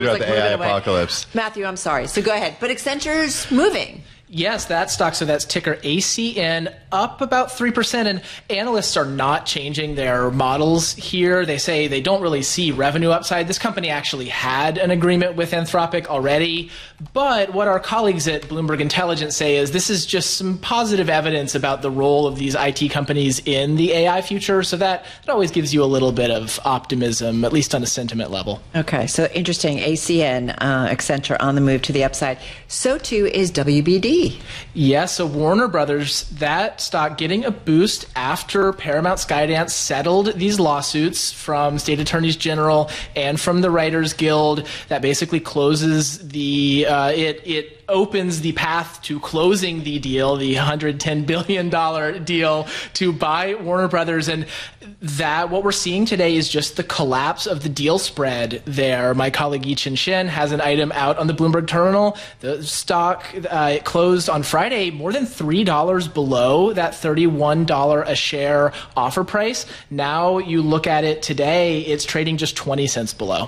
About the AI apocalypse. Matthew, I'm sorry. So go ahead. But Accenture's moving. Yes, that stock, so that's ticker ACN, up about 3%, and analysts are not changing their models here. They say they don't really see revenue upside. This company actually had an agreement with Anthropic already, but what our colleagues at Bloomberg Intelligence say is this is just some positive evidence about the role of these IT companies in the AI future, so that always gives you a little bit of optimism, at least on a sentiment level. Okay, so interesting. ACN, Accenture on the move to the upside. So too is WBD. Yeah, so Warner Brothers, that stock getting a boost after Paramount Skydance settled these lawsuits from state attorneys general and from the Writers Guild. That basically closes the it opens the path to closing the deal, the $110 billion deal to buy Warner Brothers. And that what we're seeing today is just the collapse of the deal spread there. My colleague Yi-Chin Shen has an item out on the Bloomberg terminal. The stock it closed on Friday more than $3 below that $31 a share offer price. Now you look at it today, it's trading just 20 cents below.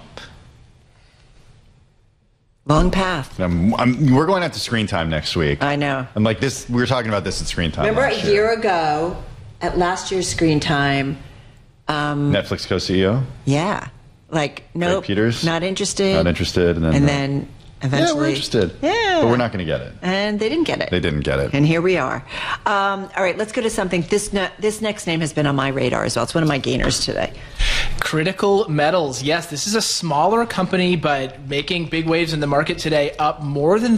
Long path. We're going out to Screen Time next week. I know. I'm like this. We were talking about this at Screen Time. Remember a year ago at last year's Screen Time. Netflix co-CEO. Yeah, like nope. Greg Peters. Not interested. Not interested. And then eventually. Yeah, we're interested. Yeah. But we're not going to get it. And they didn't get it. They didn't get it. And here we are. All right, let's go to something. This next name has been on my radar as well. It's one of my gainers today. Critical Metals. Yes, this is a smaller company, but making big waves in the market today, up more than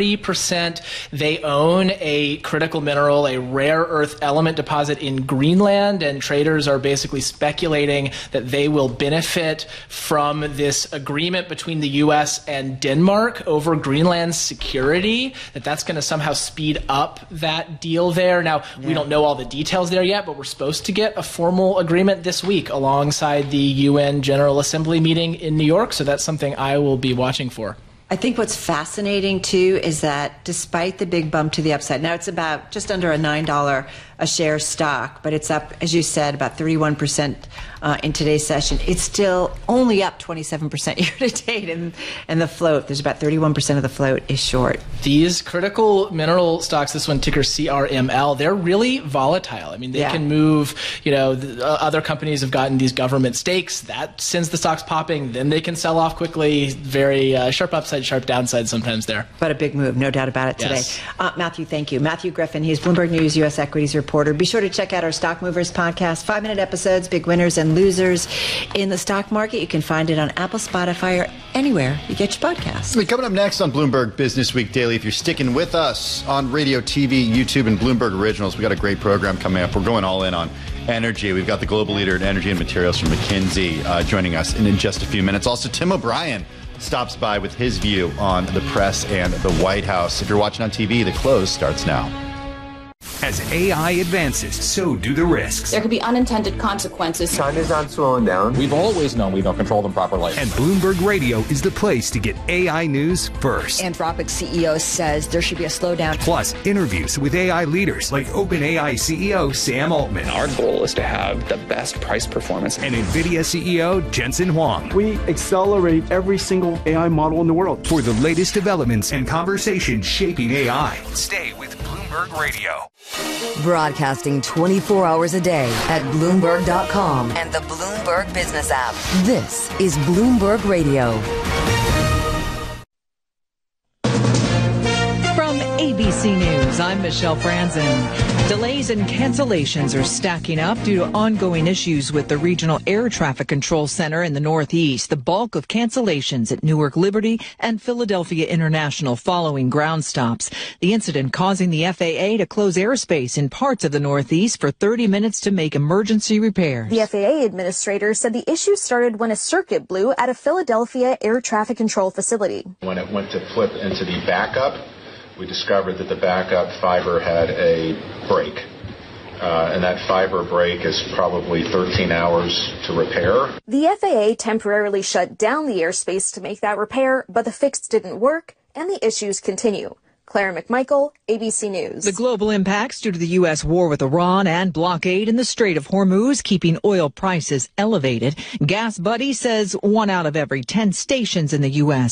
30%. They own a critical mineral, a rare earth element deposit in Greenland, and traders are basically speculating that they will benefit from this agreement between the U.S. and Denmark over Greenland's security, that's going to somehow speed up that deal there. Now, we don't know all the details there yet, but we're supposed to get a formal agreement this week alongside the UN General Assembly meeting in New York, so that's something I will be watching for. I think what's fascinating, too, is that despite the big bump to the upside, now it's about just under a $9 a share stock, but it's up, as you said, about 31% in today's session. It's still only up 27% year to date, and the float, there's about 31% of the float is short. These critical mineral stocks, this one ticker CRML, they're really volatile. I mean, they can move, other companies have gotten these government stakes. That sends the stocks popping. Then they can sell off quickly. Very sharp upside, sharp downside sometimes there. But a big move, no doubt about it today. Yes. Matthew, thank you. Matthew Griffin, he's Bloomberg News U.S. Equities reporter. Be sure to check out our Stock Movers podcast, 5-minute episodes, big winners and losers in the stock market. You can find it on Apple, Spotify, or anywhere you get your podcasts. Coming up next on Bloomberg Business Week Daily, if you're sticking with us on radio, TV, YouTube, and Bloomberg Originals, we got a great program coming up. We're going all in on energy. We've got the global leader in energy and materials from McKinsey joining us in just a few minutes. Also, Tim O'Brien stops by with his view on the press and the White House. If you're watching on TV, the close starts now. As AI advances, so do the risks. There could be unintended consequences. China's not slowing down. We've always known we don't control them properly. And Bloomberg Radio is the place to get AI news first. Anthropic CEO says there should be a slowdown. Plus, interviews with AI leaders like OpenAI CEO Sam Altman. Our goal is to have the best price performance. And NVIDIA CEO Jensen Huang. We accelerate every single AI model in the world. For the latest developments and conversations shaping AI, stay with Bloomberg Radio. Broadcasting 24 hours a day at Bloomberg.com and the Bloomberg Business app. This is Bloomberg Radio. From ABC News, I'm Michelle Franzen. Delays and cancellations are stacking up due to ongoing issues with the Regional Air Traffic Control Center in the Northeast. The bulk of cancellations at Newark Liberty and Philadelphia International following ground stops. The incident causing the FAA to close airspace in parts of the Northeast for 30 minutes to make emergency repairs. The FAA administrator said the issue started when a circuit blew at a Philadelphia air traffic control facility. When it went to flip into the backup, we discovered that the backup fiber had a break. And that fiber break is probably 13 hours to repair. The FAA temporarily shut down the airspace to make that repair, but the fix didn't work and the issues continue. Clara McMichael, ABC News. The global impacts due to the U.S. war with Iran and blockade in the Strait of Hormuz keeping oil prices elevated. Gas Buddy says 1 out of every 10 stations in the U.S.